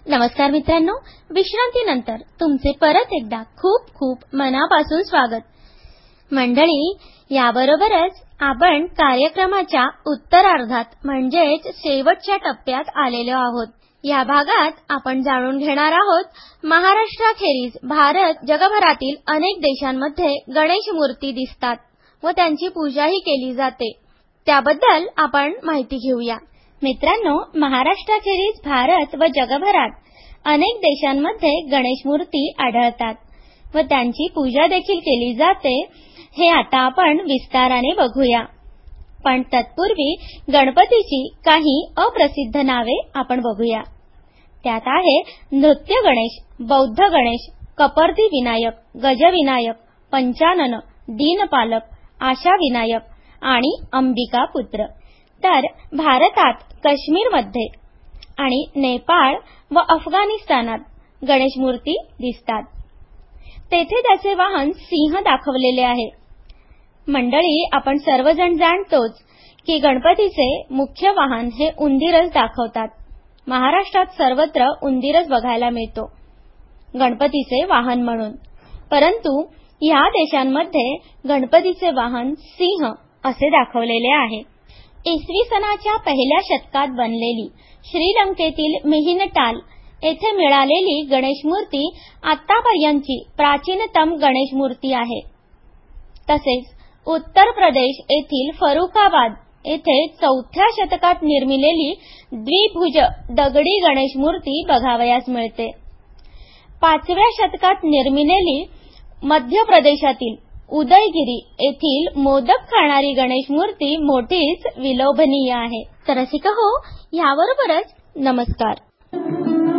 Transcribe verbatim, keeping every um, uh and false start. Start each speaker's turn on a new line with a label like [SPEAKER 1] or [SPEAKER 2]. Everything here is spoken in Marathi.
[SPEAKER 1] नमस्कार मित्रांनो, विश्रांतीनंतर तुमचे परत एकदा खूप खूप मनापासून स्वागत. मंडळी, याबरोबरच आपण कार्यक्रमाच्या उत्तरार्धात म्हणजेच शेवटच्या टप्प्यात आलेलो आहोत. या भागात आपण जाणून घेणार आहोत महाराष्ट्राखेरीज भारत जगभरातील अनेक देशांमध्ये गणेश मूर्ती दिसतात व त्यांची पूजाही केली जाते. त्याबद्दल आपण माहिती घेऊया. मित्रांनो, महाराष्ट्राखेरीज भारत व जगभरात अनेक देशांमध्ये गणेश मूर्ती आढळतात व त्यांची पूजा देखील केली जाते. हे आता आपण विस्ताराने बघूया. पण तत्पूर्वी गणपतीची काही अप्रसिद्ध नावे आपण बघूया. त्यात आहे नृत्य गणेश, बौद्ध गणेश, कपर्दी विनायक, गजविनायक, पंचानन, दीनपालक, आशा विनायक आणि अंबिका पुत्र. तर भारतात काश्मीरमध्ये आणि नेपाळ व अफगाणिस्तानात गणेश मूर्ती दिसतात. तेथे त्याचे वाहन सिंह दाखवलेले आहे. मंडळी, आपण सर्वजण जाणतोच की गणपतीचे मुख्य वाहन हे उंदीरच दाखवतात. महाराष्ट्रात सर्वत्र उंदीरच बघायला मिळतो गणपतीचे वाहन म्हणून. परंतु या देशांमध्ये गणपतीचे वाहन सिंह असे दाखवलेले आहे. इसवी सनाच्या पहिल्या शतकात बनलेली श्रीलंकेतील मिहिनटाल येथे मिळालेली गणेश मूर्ती आतापर्यंतची प्राचीनतम गणेश मूर्ती आहे. तसेच उत्तर प्रदेश येथील फरुखाबाद येथे चौथ्या शतकात निर्मिलेली द्विभुज दगडी गणेश मूर्ती बघावयास मिळते. पाचव्या शतकात निर्मिलेली मध्य प्रदेशातील उदयगिरी येथील मोदक खाणारी गणेश मूर्ती मोठीच विलोभनीय आहे. तर रसिका हो, याबरोबरच नमस्कार.